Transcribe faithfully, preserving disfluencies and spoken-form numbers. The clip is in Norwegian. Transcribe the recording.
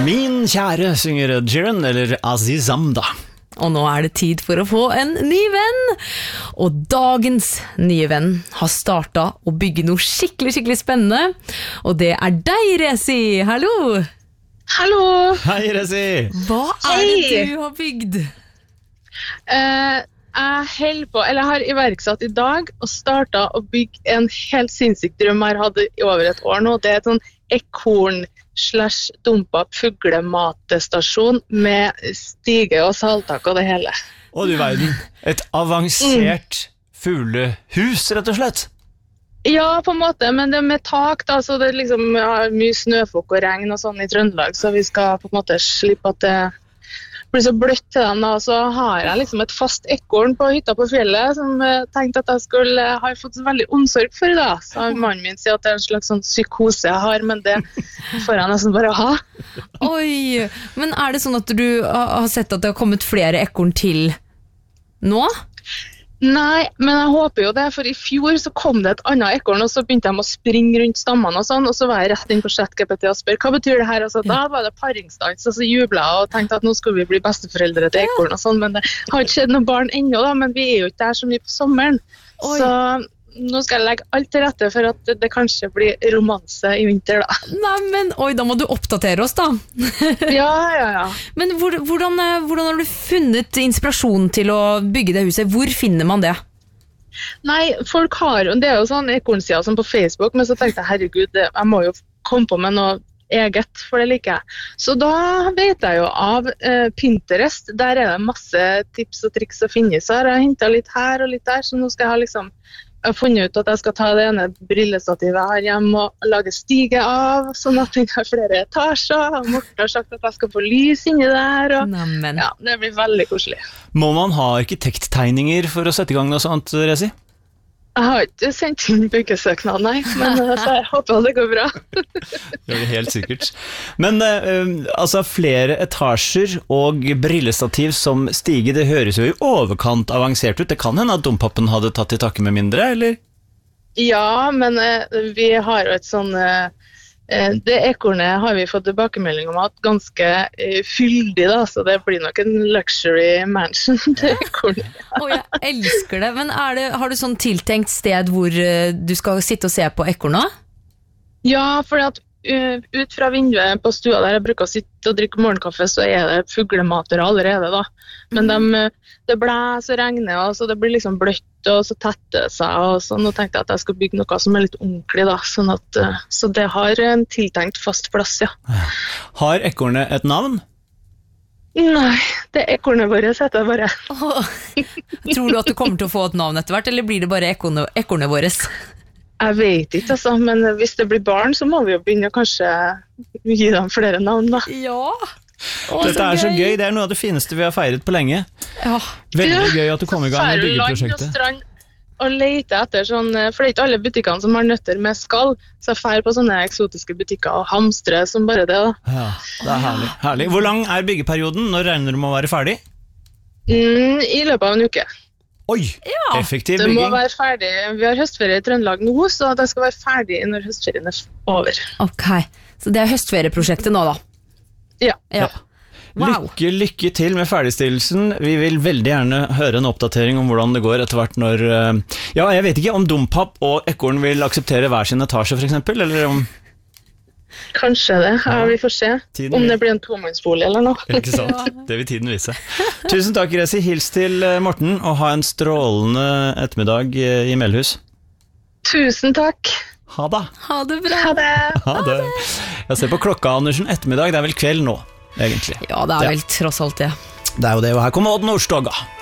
Min kjære synger Ed Sheeran, eller Azizamda. Og nå er det tid for å få en ny venn. Og dagens nye venn har startet å bygge noe skikkelig, skikkelig spennende. Og det er deg, Rezi. Hallo! Hallo! Hei, Rezi! Hva er det du har bygd? Uh, jeg holder på, eller jeg har iverksatt i dag og startet å bygge en helt sinnssyk drøm jeg har hatt i over et år nå. Det er et sånn ekorn slash dumpa fuglematestasjon med stige og saltak og det hele. Og du verden, et avansert mm. fuglehus, rett og slett. Ja, på en måte, men det er med tak da, så det er liksom ja, mye snøfokk og regn og sånn i Trøndelag, så vi skal på en måte slippe at det blir så bløtt til den da, så har jeg liksom et fast ekorn på hytta på fjellet som jeg tenkte at jeg skulle ha fått veldig omsorg for da, så mannen min sier at det er en slags sånn psykose jeg har, men det får jeg nesten bare ha. Oi, men er det sånn at du har sett at det har kommet flere ekorn til nå? Nei, men jeg håper jo det, for i fjor så kom det et annet ekorn, og så begynte de å springe rundt stammene og sånn, og så var jeg rett inn på ChatGPT og spør, hva betyr det her? Og så da var det paringsdans, og så jublet jeg og tenkte at nå skulle vi bli besteforeldre til ekorn og sånn, men det har ikke skjedd noen barn ennå da, men vi er jo ikke der så mye på sommeren. Oi. Så nå skal jeg legge alt til rette for at det kanskje blir romanse i vinter da. Nei, men oi, da må du oppdatere oss da. Ja, ja, ja. Men hvor, hvordan, hvordan har du funnet inspirasjon til å bygge det huset? Hvor finner man det? Nei, folk har jo, det er jo sånn ekornsider som på Facebook, men så tenkte jeg, herregud, jeg må jo komme på med noe eget, for det liker jeg. Så da vet jeg jo av eh, Pinterest, der er det masse tips og triks å finne, så har jeg hentet litt her og litt der, så nå skal jeg ha liksom Jeg har funnet ut at jeg skal ta det ene brillestativet her hjemme og lage stige av, sånn at jeg har flere etasjer. Og Morten har sagt at jeg skal få lys inni der. Og, ja, det blir veldig koselig. Må man ha arkitekttegninger for å sette i gang noe sånt, Rezi? Jeg har ikke sendt inn byggesøknad, nei, men altså, jeg håper det går bra. Det er helt sikkert. Men uh, altså flere etasjer og brillestativ som stige, det høres jo i overkant avansert ut. Det kan hende at dompappen hadde tatt i takke med mindre, eller? Ja, men uh, vi har jo et sånn... Uh, Det ekornet har vi fått tilbakemelding om at ganske uh, fyldig da, så det blir nok en luxury mansion til ekornet. Å, jeg elsker det, men er det, har du sånn tiltenkt sted hvor uh, du skal sitte og se på ekornet? Ja, for at uh, ut fra vinduet på stua der jeg bruker å sitte og drikke morgenkaffe, så er det fuglemater allerede da. Men mm. de, det blæser og regner, og så det blir liksom bløtt, og så tetter det seg, og så nå tenkte jeg at jeg skal bygge noe som er litt ordentlig da, sånn at, så det har en tiltenkt fast plass, ja. Har ekornet et navn? Nei, det er ekornet vårt, heter det bare. Oh. Tror du at du kommer til å få et navn etter hvert, eller blir det bare ekornet, ekornet vårt? Jeg vet ikke, altså, men hvis det blir barn, så må vi jo begynne å kanskje gi dem flere navn da. Ja. Åh, Dette er så gøy. gøy, det er noe av det fineste vi har feiret på lenge. Ja. Veldig gøy at du kom i gang med byggeprosjektet. Og strand og lete etter sånn, for det er ikke alle butikkene som har nøtter med skall, så jeg feirer på sånne eksotiske butikker og hamstre som bare det da. Ja, det er herlig. herlig. Hvor lang er byggeperioden? Når regner du med å være ferdig? Mm, I løpet av en uke. Oi, ja. Effektiv bygging. Det må være ferdig. Vi har høstferie i Trøndelag nå, så det skal være ferdig når høstferien er over. Ok, så det er høstferieprosjektet nå da? Ja. ja. Wow. Lykke, lykke til med ferdigstillelsen. Vi vil veldig gjerne høre en oppdatering om hvordan det går etter hvert når... Ja, jeg vet ikke om dompapp og ekorn vil akseptere hver sin etasje for eksempel, eller om... Kanskje det, ja, vi får se tiden om det blir en tomannsbolig eller noe. Ikke sant, det vil tiden vise. Tusen takk, Rezi. Hils til Morten, og ha en strålende ettermiddag i Melhus. Tusen takk. Ha det. Ha det bra. Ha det. Ha det. Jeg ser på klokka, Andersen, ettermiddag, det er vel kveld nå, egentlig. Ja, det er vel tross alt det. Det er jo det, og her kommer Odd Nordstoga.